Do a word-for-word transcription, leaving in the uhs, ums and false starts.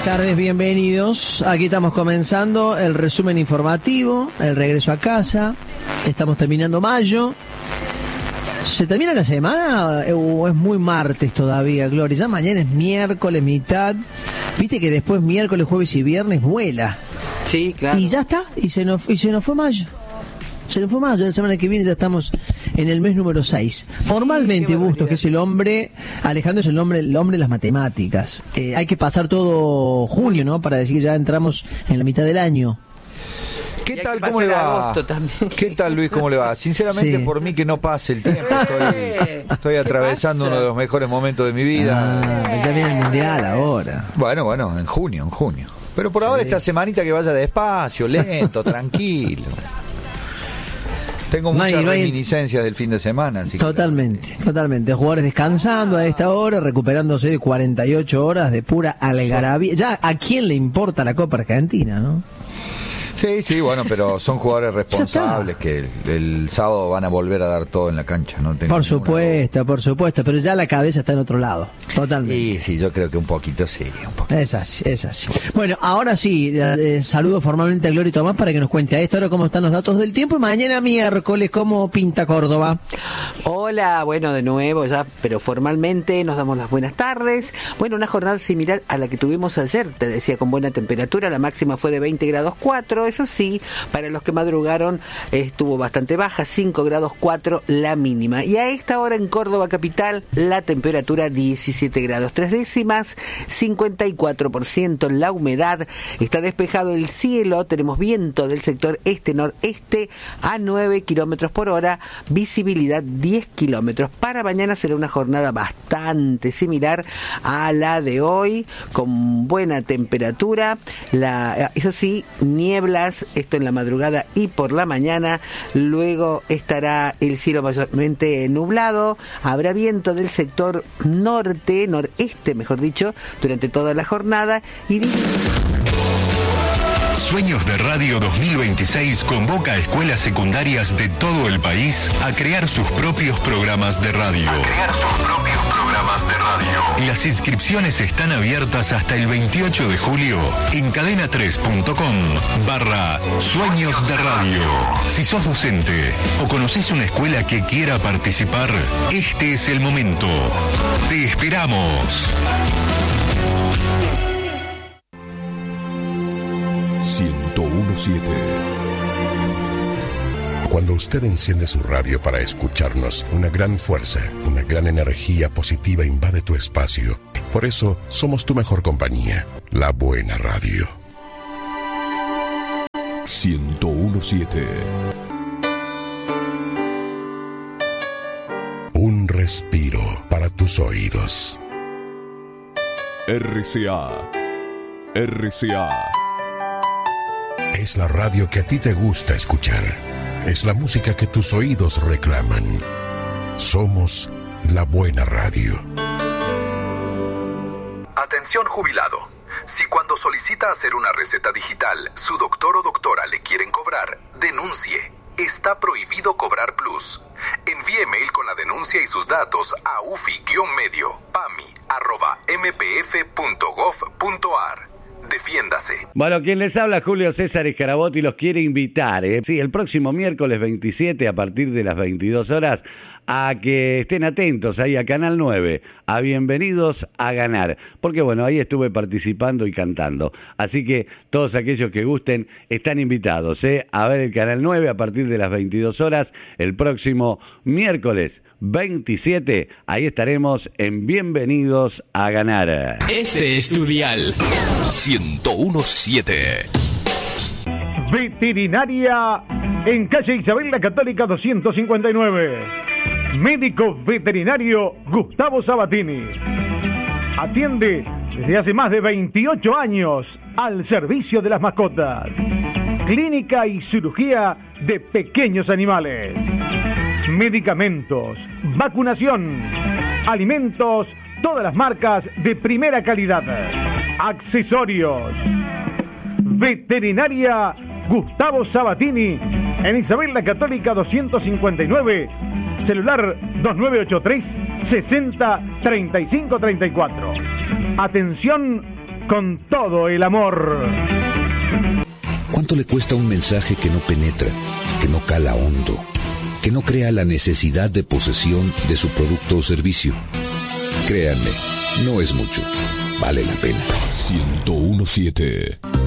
tardes, bienvenidos. Aquí estamos comenzando el resumen informativo, el regreso a casa. Estamos terminando mayo. ¿Se termina la semana o es muy martes todavía, Gloria? Ya mañana es miércoles, mitad. Viste que después miércoles, jueves y viernes vuela. Sí, claro. Y ya está, y se nos, y se nos fue mayo. Se nos fue mayo, la semana que viene ya estamos en el mes número seis. Formalmente, Bustos, que es el hombre, Alejandro es el hombre, el hombre de las matemáticas. Eh, hay que pasar todo junio, ¿no? Para decir que ya entramos en la mitad del año. ¿Qué tal? ¿Cómo le va? ¿Qué tal, Luis? ¿Cómo le va? Sinceramente, sí. Por mí que no pase el tiempo. Estoy, estoy atravesando uno de los mejores momentos de mi vida. Ah, ya viene el mundial ahora. Bueno, bueno, en junio, en junio. Pero por ahora, sí. Esta semanita que vaya despacio, lento, tranquilo. Tengo muchas no hay, reminiscencias no hay... del fin de semana. Así totalmente, que... totalmente. Jugadores descansando a esta hora, recuperándose de cuarenta y ocho horas de pura algarabía. Ya, ¿a quién le importa la Copa Argentina, no? Sí, sí, bueno, pero son jugadores responsables que el, el sábado van a volver a dar todo en la cancha, ¿no? Tengo por supuesto, por supuesto, pero ya la cabeza está en otro lado, totalmente. Sí, sí, yo creo que un poquito sí, un poquito. Es así, es así. Bueno, ahora sí, eh, saludo formalmente a Gloria y Tomás para que nos cuente a esta hora cómo están los datos del tiempo y mañana miércoles cómo pinta Córdoba. Hola, bueno, de nuevo ya, pero formalmente nos damos las buenas tardes. Bueno, una jornada similar a la que tuvimos ayer, te decía, con buena temperatura, la máxima fue de veinte grados cuatro. Eso sí, para los que madrugaron estuvo bastante baja, cinco grados cuatro la mínima. Y a esta hora en Córdoba capital la temperatura diecisiete grados tres décimas, cincuenta y cuatro por ciento la humedad, está despejado el cielo, tenemos viento del sector este-noreste a nueve kilómetros por hora, visibilidad diez kilómetros. Para mañana será una jornada bastante similar a la de hoy, con buena temperatura, la, eso sí, niebla, esto en la madrugada y por la mañana, luego estará el cielo mayormente nublado, habrá viento del sector norte, noreste mejor dicho, durante toda la jornada y... Sueños de Radio dos mil veintiséis convoca a escuelas secundarias de todo el país a crear sus propios programas de radio. A crear sus propios programas de radio. Las inscripciones están abiertas hasta el veintiocho de julio en cadena tres punto com barra Sueños de Radio. Si sos docente o conocés una escuela que quiera participar, este es el momento. Te esperamos. ciento uno punto siete. Cuando usted enciende su radio para escucharnos, una gran fuerza, una gran energía positiva invade tu espacio. Por eso, somos tu mejor compañía, la buena radio. ciento uno punto siete. Un respiro para tus oídos. R C A. R C A. Es la radio que a ti te gusta escuchar. Es la música que tus oídos reclaman. Somos la buena radio. Atención jubilado. Si cuando solicita hacer una receta digital, su doctor o doctora le quieren cobrar, denuncie. Está prohibido cobrar plus. Envíe mail con la denuncia y sus datos a ufi-medio pami arroba mpf.gov.ar. Defiéndase. Bueno, quien les habla, Julio César Escarabotti, los quiere invitar, ¿eh? Sí, el próximo miércoles veintisiete, a partir de las veintidós horas, a que estén atentos ahí a Canal nueve, a Bienvenidos a Ganar, porque bueno, ahí estuve participando y cantando, así que todos aquellos que gusten están invitados, ¿eh? A ver el Canal nueve a partir de las veintidós horas, el próximo miércoles veintisiete, ahí estaremos en Bienvenidos a Ganar. Este es tu dial ciento uno punto siete. Veterinaria en calle Isabel la Católica doscientos cincuenta y nueve. Médico veterinario Gustavo Sabatini. Atiende desde hace más de veintiocho años al servicio de las mascotas. Clínica y cirugía de pequeños animales. Medicamentos, vacunación, alimentos, todas las marcas de primera calidad, accesorios. Veterinaria Gustavo Sabatini en Isabel la Católica doscientos cincuenta y nueve, celular dos nueve ocho tres, sesenta, treinta y cinco, treinta y cuatro. Atención con todo el amor. ¿Cuánto le cuesta un mensaje que no penetra, que no cala hondo, que no crea la necesidad de posesión de su producto o servicio? Créanme, no es mucho. Vale la pena. ciento uno punto siete